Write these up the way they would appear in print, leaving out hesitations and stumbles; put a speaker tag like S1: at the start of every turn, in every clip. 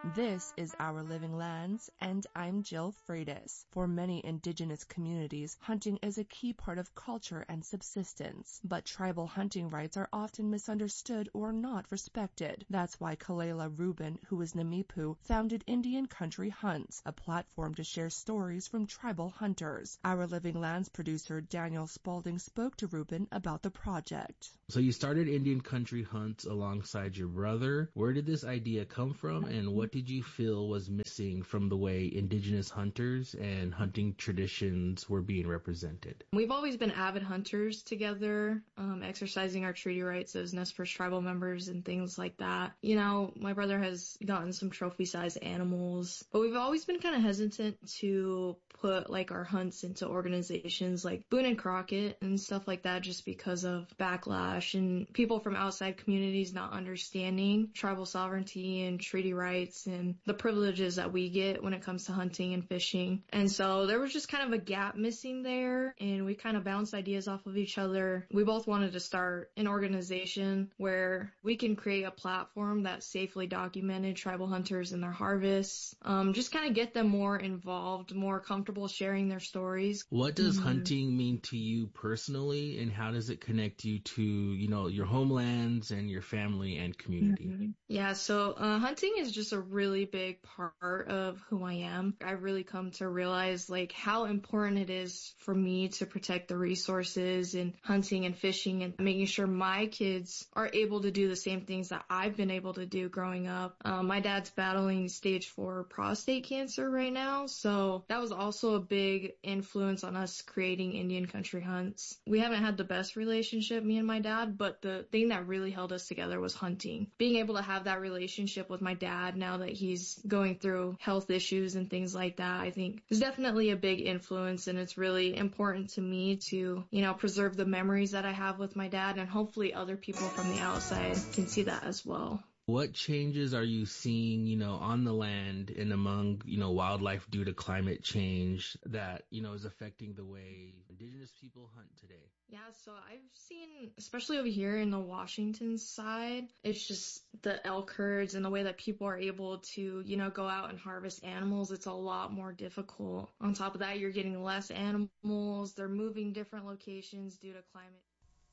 S1: This is Our Living Lands, and I'm Jill Freitas. For many indigenous communities, hunting is a key part of culture and subsistence, but tribal hunting rights are often misunderstood or not respected. That's why Kalela Rubin, who is Namipu, founded Indian Country Hunts, a platform to share stories from tribal hunters. Our Living Lands producer Daniel Spaulding spoke to Rubin about the project.
S2: So you started Indian Country Hunts alongside your brother. Where did this idea come from, and what did you feel was missing from the way indigenous hunters and hunting traditions were being represented?
S3: We've always been avid hunters together, exercising our treaty rights as Nez Perce tribal members and things like that. You know, my brother has gotten some trophy-sized animals, but we've always been kind of hesitant to put like our hunts into organizations like Boone and Crockett and stuff like that, just because of backlash and people from outside communities not understanding tribal sovereignty and treaty rights and the privileges that we get when it comes to hunting and fishing. And so there was just kind of a gap missing there, and we kind of bounced ideas off of each other. We both wanted to start an organization where we can create a platform that safely documented tribal hunters and their harvests, just kind of get them more involved, more comfortable sharing their stories.
S2: What does hunting mean to you personally, and how does it connect you to, your homelands and your family and community?
S3: Yeah, so hunting is just a really big part of who I am. I've really come to realize like how important it is for me to protect the resources in hunting and fishing and making sure my kids are able to do the same things that I've been able to do growing up. My dad's battling stage 4 prostate cancer right now, so that was also a big influence on us creating Indian Country Hunts. We haven't had the best relationship, me and my dad, but the thing that really held us together was hunting. Being able to have that relationship with my dad now that he's going through health issues and things like that, I think is definitely a big influence, and it's really important to me to, preserve the memories that I have with my dad, and hopefully other people from the outside can see that as well.
S2: What changes are you seeing, on the land and among, wildlife due to climate change that, is affecting the way indigenous people hunt today?
S3: Yeah, so I've seen, especially over here in the Washington side, it's just the elk herds and the way that people are able to, go out and harvest animals. It's a lot more difficult. On top of that, you're getting less animals. They're moving different locations due to climate.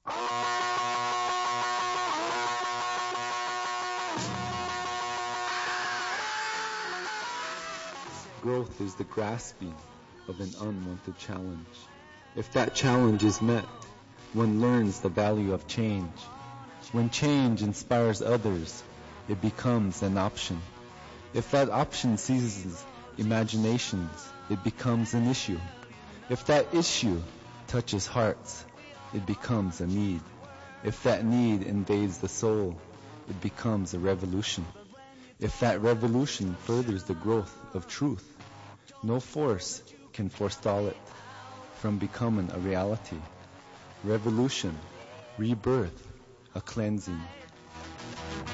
S4: Growth is the grasping of an unwanted challenge. If that challenge is met, one learns the value of change. When change inspires others, it becomes an option. If that option seizes imaginations, it becomes an issue. If that issue touches hearts, it becomes a need. If that need invades the soul, it becomes a revolution. If that revolution furthers the growth of truth, no force can forestall it from becoming a reality. Revolution, rebirth, a cleansing,